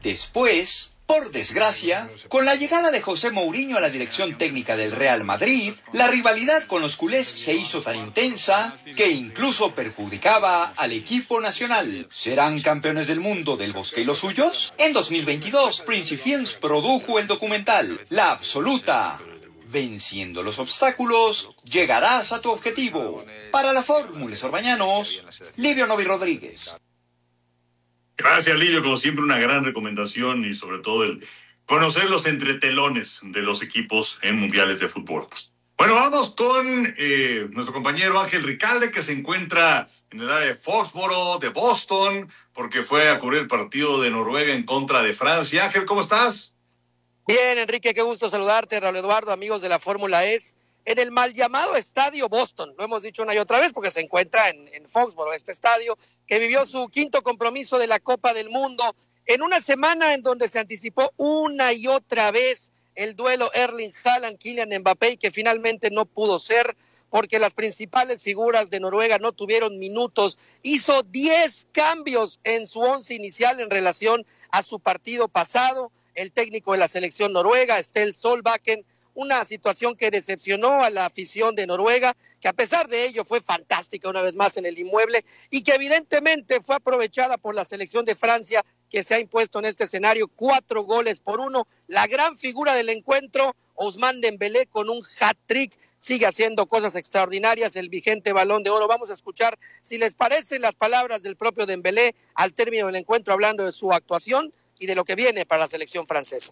Después, por desgracia, con la llegada de José Mourinho a la dirección técnica del Real Madrid, la rivalidad con los culés se hizo tan intensa que incluso perjudicaba al equipo nacional. ¿Serán campeones del mundo del Bosque y los suyos? En 2022, Princi Films produjo el documental La Absoluta. Venciendo los obstáculos, llegarás a tu objetivo. Para la Fórmula Orbañanos, Livio Novi Rodríguez. Gracias, Livio, como siempre una gran recomendación y sobre todo el conocer los entretelones de los equipos en mundiales de fútbol. Bueno, vamos con nuestro compañero Ángel Ricalde, que se encuentra en el área de Foxboro, de Boston, porque fue a cubrir el partido de Noruega en contra de Francia. Ángel, ¿cómo estás? Bien, Enrique, qué gusto saludarte, Raúl Eduardo, amigos de la Fórmula E, en el mal llamado Estadio Boston. Lo hemos dicho una y otra vez porque se encuentra en Foxboro, este estadio que vivió su quinto compromiso de la Copa del Mundo en una semana en donde se anticipó una y otra vez el duelo Erling Haaland-Kylian Mbappé y que finalmente no pudo ser porque las principales figuras de Noruega no tuvieron minutos. Hizo 10 cambios en su once inicial en relación a su partido pasado. El técnico de la selección noruega, Ståle Solbakken, una situación que decepcionó a la afición de Noruega, que a pesar de ello fue fantástica una vez más en el inmueble y que evidentemente fue aprovechada por la selección de Francia, que se ha impuesto en este escenario 4-1. La gran figura del encuentro, Ousmane Dembélé, con un hat-trick, sigue haciendo cosas extraordinarias, el vigente Balón de Oro. Vamos a escuchar si les parecen las palabras del propio Dembélé al término del encuentro, hablando de su actuación y de lo que viene para la selección francesa.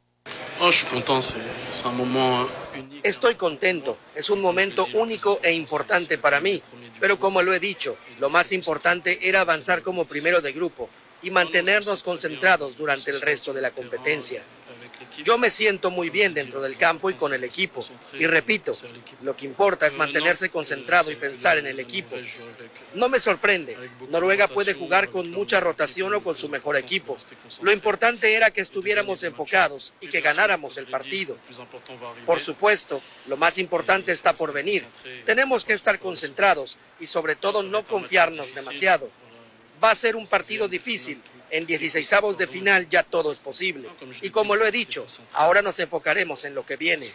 Estoy contento, es un momento único e importante para mí, pero como lo he dicho, lo más importante era avanzar como primero de grupo y mantenernos concentrados durante el resto de la competencia. Yo me siento muy bien dentro del campo y con el equipo. Y repito, lo que importa es mantenerse concentrado y pensar en el equipo. No me sorprende. Noruega puede jugar con mucha rotación o con su mejor equipo. Lo importante era que estuviéramos enfocados y que ganáramos el partido. Por supuesto, lo más importante está por venir. Tenemos que estar concentrados y sobre todo no confiarnos demasiado. Va a ser un partido difícil. En 16avos de final ya todo es posible. Y como lo he dicho, ahora nos enfocaremos en lo que viene.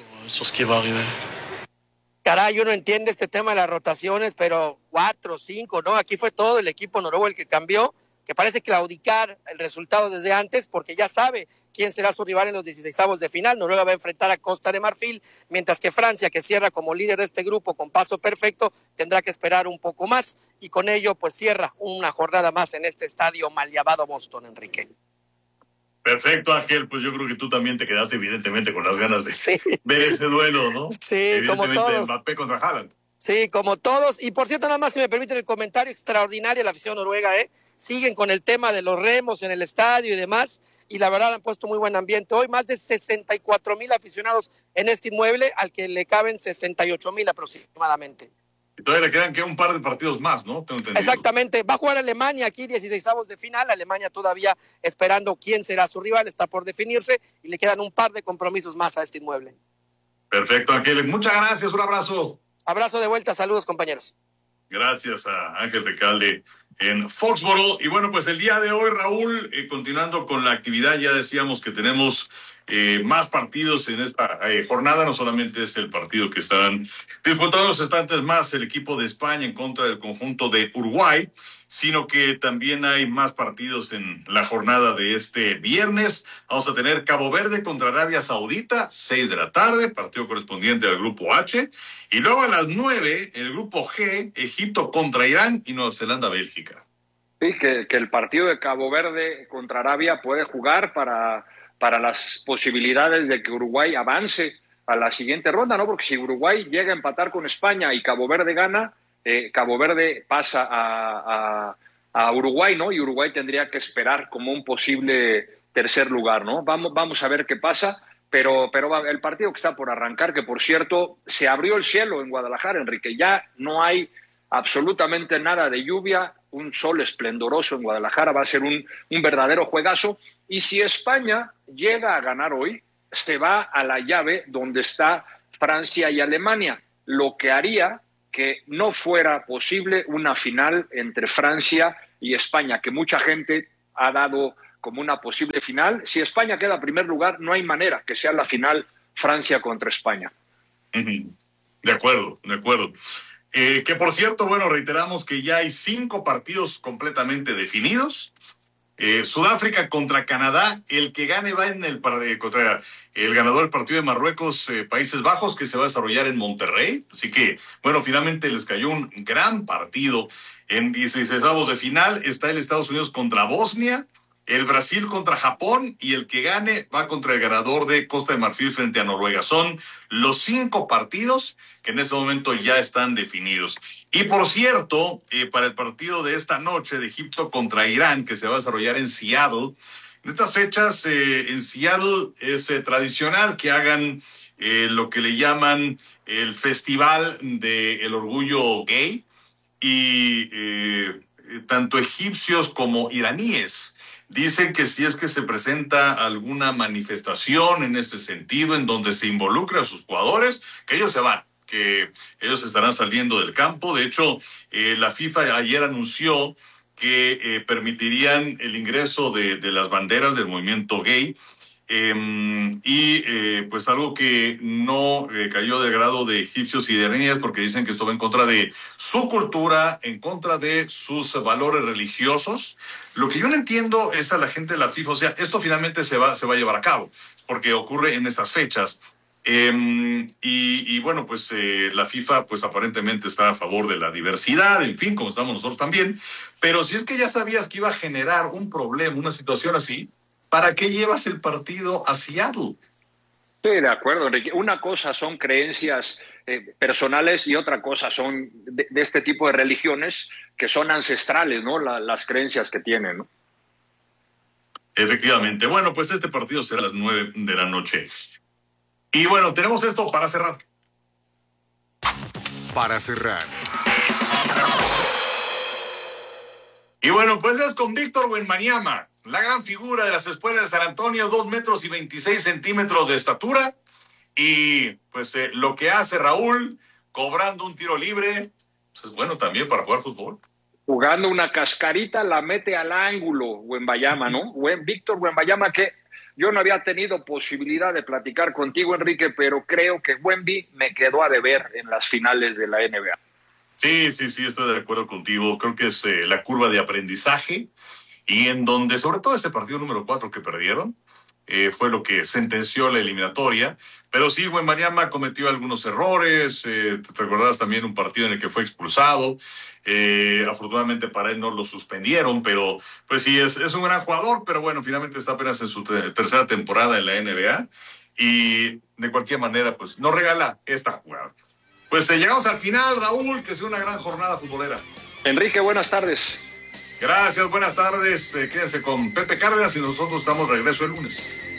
Caray, uno entiende este tema de las rotaciones, pero 4, 5, ¿no? Aquí fue todo el equipo noruego el que cambió, que parece claudicar el resultado desde antes, porque ya sabe quién será su rival en los 16avos de final. Noruega va a enfrentar a Costa de Marfil, mientras que Francia, que cierra como líder de este grupo con paso perfecto, tendrá que esperar un poco más, y con ello pues cierra una jornada más en este estadio mal llamado Boston, Enrique. Perfecto, Ángel, pues yo creo que tú también te quedaste evidentemente con las ganas de ver ese duelo, ¿no? Sí, como todos. Mbappé contra Haaland. Sí, como todos. Y por cierto, nada más si me permiten el comentario, extraordinaria la afición noruega, ¿eh? Siguen con el tema de los remos en el estadio y demás, y la verdad han puesto muy buen ambiente. Hoy más de 64,000 aficionados en este inmueble, al que le caben 68,000 aproximadamente. Y todavía le quedan un par de partidos más, ¿no? Tengo entendido. Exactamente, va a jugar Alemania aquí 16avos de final, Alemania todavía esperando quién será su rival, está por definirse, y le quedan un par de compromisos más a este inmueble. Perfecto, Ángel, muchas gracias, un abrazo. Abrazo de vuelta, saludos compañeros. Gracias a Ángel Recalde en Foxboro. Y bueno, pues el día de hoy, Raúl, continuando con la actividad, ya decíamos que tenemos más partidos en esta jornada. No solamente es el partido que estarán disputando los instantes más el equipo de España en contra del conjunto de Uruguay, sino que también hay más partidos en la jornada de este viernes. Vamos a tener Cabo Verde contra Arabia Saudita, 6 de la tarde, partido correspondiente al grupo H. Y luego a las 9, el grupo G, Egipto contra Irán y Nueva Zelanda, Bélgica. Sí, que el partido de Cabo Verde contra Arabia puede jugar para las posibilidades de que Uruguay avance a la siguiente ronda, ¿no? Porque si Uruguay llega a empatar con España y Cabo Verde gana, Cabo Verde pasa a Uruguay, ¿no? Y Uruguay tendría que esperar como un posible tercer lugar, ¿no? Vamos a ver qué pasa, pero el partido que está por arrancar, que por cierto, se abrió el cielo en Guadalajara, Enrique, ya no hay absolutamente nada de lluvia, un sol esplendoroso en Guadalajara, va a ser un verdadero juegazo, y si España llega a ganar hoy, se va a la llave donde está Francia y Alemania, lo que haría que no fuera posible una final entre Francia y España, que mucha gente ha dado como una posible final. Si España queda en primer lugar, no hay manera que sea la final Francia contra España. De acuerdo, de acuerdo. Que por cierto, bueno, reiteramos que ya hay 5 partidos completamente definidos. Sudáfrica contra Canadá, el que gane va contra el ganador del partido de Marruecos, Países Bajos, que se va a desarrollar en Monterrey. Así que, bueno, finalmente les cayó un gran partido. En 16avos de final está el Estados Unidos contra Bosnia, el Brasil contra Japón, y el que gane va contra el ganador de Costa de Marfil frente a Noruega. Son los 5 partidos que en este momento ya están definidos. Y por cierto, para el partido de esta noche de Egipto contra Irán, que se va a desarrollar en Seattle, en estas fechas en Seattle es tradicional que hagan lo que le llaman el Festival del Orgullo Gay, y tanto egipcios como iraníes dicen que si es que se presenta alguna manifestación en este sentido, en donde se involucra a sus jugadores, que ellos se van, que ellos estarán saliendo del campo. De hecho, la FIFA ayer anunció que permitirían el ingreso de las banderas del movimiento gay, pues algo que no cayó de grado de egipcios y de iraníes, porque dicen que esto va en contra de su cultura, en contra de sus valores religiosos. Lo que yo no entiendo es a la gente de la FIFA, o sea, esto finalmente se va a llevar a cabo, porque ocurre en estas fechas. Y bueno, pues la FIFA pues aparentemente está a favor de la diversidad, en fin, como estamos nosotros también. Pero si es que ya sabías que iba a generar un problema, una situación así, ¿para qué llevas el partido a Seattle? Sí, de acuerdo, Enrique. Una cosa son creencias personales y otra cosa son de este tipo de religiones que son ancestrales, ¿no? Las creencias que tienen, ¿no? Efectivamente. Bueno, pues este partido será a las 9 de la noche. Y bueno, tenemos esto para cerrar. Para cerrar. Y bueno, pues es con Víctor Wembanyama, la gran figura de las espuelas de San Antonio, 2 metros y 26 centímetros de estatura. Y pues lo que hace Raúl, cobrando un tiro libre, pues es bueno también para jugar fútbol. Jugando una cascarita, la mete al ángulo Wembanyama, ¿no? Víctor Wembanyama, que yo no había tenido posibilidad de platicar contigo, Enrique, pero creo que Wemby me quedó a deber en las finales de la NBA. Sí, estoy de acuerdo contigo. Creo que es la curva de aprendizaje, y en donde, sobre todo ese partido número 4 que perdieron, fue lo que sentenció la eliminatoria. Pero sí, Wembanyama cometió algunos errores. Te recordarás también un partido en el que fue expulsado. Afortunadamente para él no lo suspendieron, pero pues sí, es un gran jugador, pero bueno, finalmente está apenas en su tercera temporada en la NBA, y de cualquier manera, pues nos regala esta jugada. Pues llegamos al final, Raúl, que sea una gran jornada futbolera. Enrique, buenas tardes. Gracias, buenas tardes. Quédense con Pepe Cárdenas y nosotros estamos de regreso el lunes.